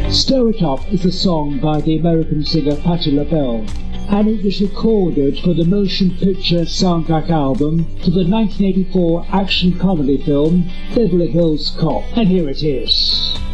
Stir It Up is a song by the American singer Patti LaBelle, and it was recorded for the motion picture soundtrack album to the 1984 action comedy film Beverly Hills Cop. And here it is.